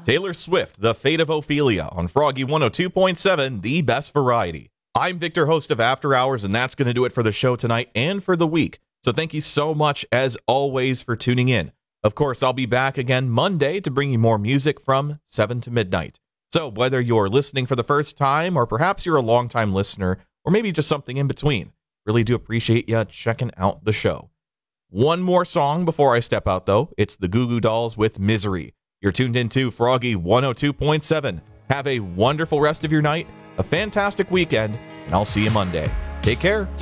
Taylor Swift, The Fate of Ophelia on Froggy 102.7, the best variety. I'm Victor, host of After Hours, and that's going to do it for the show tonight and for the week. So thank you so much, as always, for tuning in. Of course, I'll be back again Monday to bring you more music from 7 to midnight. So whether you're listening for the first time, or perhaps you're a longtime listener, or maybe just something in between, really do appreciate you checking out the show. One more song before I step out, though. It's the Goo Goo Dolls with Misery. You're tuned into Froggy 102.7. Have a wonderful rest of your night, a fantastic weekend, and I'll see you Monday. Take care.